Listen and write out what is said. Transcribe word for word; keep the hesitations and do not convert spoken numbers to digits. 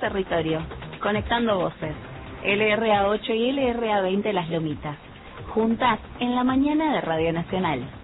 territorio, conectando voces. L R A ocho y L R A veinte Las Lomitas. Juntas en la mañana de Radio Nacional.